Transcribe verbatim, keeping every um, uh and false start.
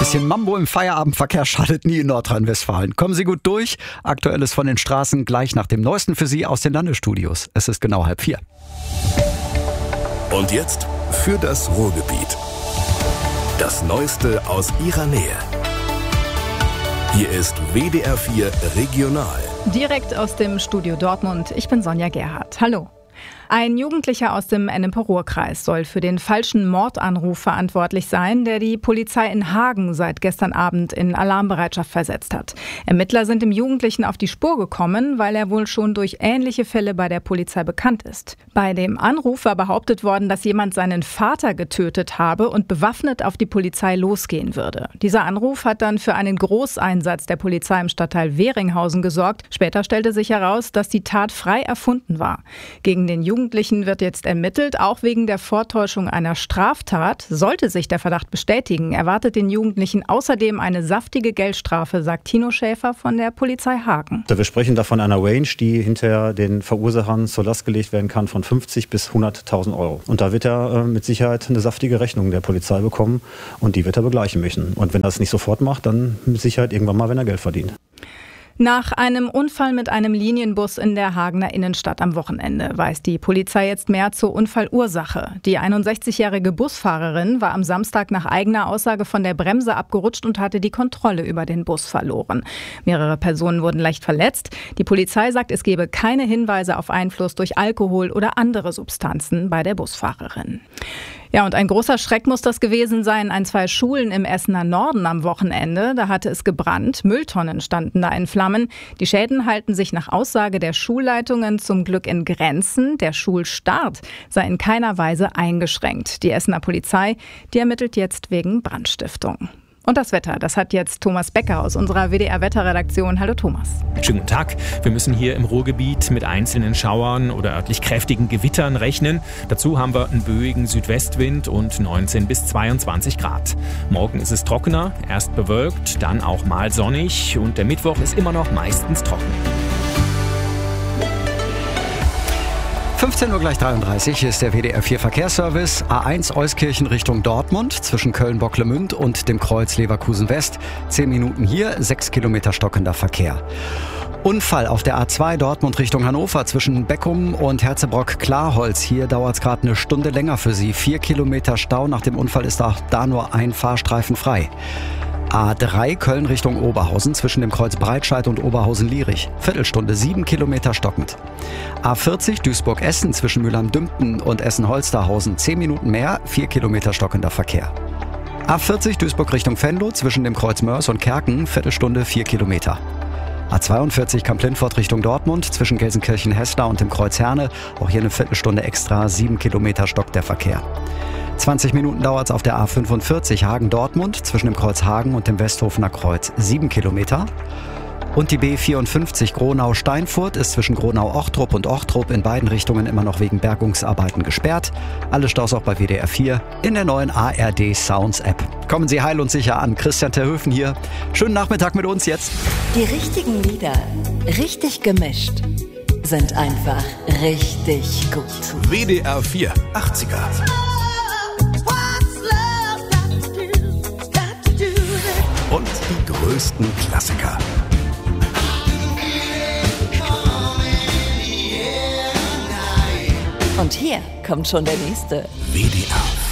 Bisschen Mambo im Feierabendverkehr schadet nie in Nordrhein-Westfalen. Kommen Sie gut durch. Aktuelles von den Straßen gleich nach dem Neuesten für Sie aus den Landesstudios. Es ist genau halb vier. Und jetzt für das Ruhrgebiet. Das Neueste aus Ihrer Nähe. Hier ist W D R vier Regional. Direkt aus dem Studio Dortmund. Ich bin Sonja Gerhardt. Hallo. Ein Jugendlicher aus dem Ennepe-Ruhr-Kreis soll für den falschen Mordanruf verantwortlich sein, der die Polizei in Hagen seit gestern Abend in Alarmbereitschaft versetzt hat. Ermittler sind dem Jugendlichen auf die Spur gekommen, weil er wohl schon durch ähnliche Fälle bei der Polizei bekannt ist. Bei dem Anruf war behauptet worden, dass jemand seinen Vater getötet habe und bewaffnet auf die Polizei losgehen würde. Dieser Anruf hat dann für einen Großeinsatz der Polizei im Stadtteil Weringhausen gesorgt. Später stellte sich heraus, dass die Tat frei erfunden war. Gegen den Jugendlichen wird jetzt ermittelt, auch wegen der Vortäuschung einer Straftat. Sollte sich der Verdacht bestätigen, erwartet den Jugendlichen außerdem eine saftige Geldstrafe, sagt Tino Schäfer von der Polizei Hagen. Wir sprechen da von einer Range, die hinterher den Verursachern zur Last gelegt werden kann von fünfzig bis hunderttausend Euro. Und da wird er äh, mit Sicherheit eine saftige Rechnung der Polizei bekommen und die wird er begleichen müssen. Und wenn er es nicht sofort macht, dann mit Sicherheit irgendwann mal, wenn er Geld verdient. Nach einem Unfall mit einem Linienbus in der Hagener Innenstadt am Wochenende weiß die Polizei jetzt mehr zur Unfallursache. Die einundsechzigjährige Busfahrerin war am Samstag nach eigener Aussage von der Bremse abgerutscht und hatte die Kontrolle über den Bus verloren. Mehrere Personen wurden leicht verletzt. Die Polizei sagt, es gebe keine Hinweise auf Einfluss durch Alkohol oder andere Substanzen bei der Busfahrerin. Ja, und ein großer Schreck muss das gewesen sein an zwei Schulen im Essener Norden am Wochenende. Da hatte es gebrannt, Mülltonnen standen da in Flammen. Die Schäden halten sich nach Aussage der Schulleitungen zum Glück in Grenzen. Der Schulstart sei in keiner Weise eingeschränkt. Die Essener Polizei, die ermittelt jetzt wegen Brandstiftung. Und das Wetter, das hat jetzt Thomas Becker aus unserer W D R-Wetterredaktion. Hallo Thomas. Schönen guten Tag. Wir müssen hier im Ruhrgebiet mit einzelnen Schauern oder örtlich kräftigen Gewittern rechnen. Dazu haben wir einen böigen Südwestwind und neunzehn bis zweiundzwanzig Grad. Morgen ist es trockener, erst bewölkt, dann auch mal sonnig und der Mittwoch ist immer noch meistens trocken. fünfzehn Uhr gleich dreiunddreißig ist der W D R vier Verkehrsservice. A eins Euskirchen Richtung Dortmund zwischen Köln-Bocklemünd und dem Kreuz Leverkusen West. Zehn Minuten hier, sechs Kilometer stockender Verkehr. Unfall auf der A zwei Dortmund Richtung Hannover zwischen Beckum und Herzebrock-Klarholz. Hier dauert es gerade eine Stunde länger für Sie. Vier Kilometer Stau. Nach dem Unfall ist auch da nur ein Fahrstreifen frei. A drei Köln Richtung Oberhausen zwischen dem Kreuz Breitscheid und Oberhausen-Lierich. Viertelstunde, sieben Kilometer stockend. A vierzig Duisburg-Essen zwischen Mülheim-Dümpten und Essen-Holsterhausen. Zehn Minuten mehr, vier Kilometer stockender Verkehr. A vierzig Duisburg Richtung Venlo zwischen dem Kreuz Mörs und Kerken. Viertelstunde, vier Kilometer. A zweiundvierzig Kamp-Lindfort Richtung Dortmund zwischen Gelsenkirchen-Hessler und dem Kreuz Herne. Auch hier eine Viertelstunde extra, sieben Kilometer stockt der Verkehr. zwanzig Minuten dauert es auf der A fünfundvierzig Hagen-Dortmund zwischen dem Kreuz Hagen und dem Westhofener Kreuz. sieben Kilometer. Und die B vierundfünfzig Gronau-Steinfurt ist zwischen Gronau-Ochtrup und Ochtrup in beiden Richtungen immer noch wegen Bergungsarbeiten gesperrt. Alle Staus auch bei W D R vier in der neuen A R D Sounds App. Kommen Sie heil und sicher an. Christian Terhöfen hier. Schönen Nachmittag mit uns jetzt. Die richtigen Lieder, richtig gemischt, sind einfach richtig gut. W D R vier achtziger. Und die größten Klassiker. Und hier kommt schon der nächste. W D R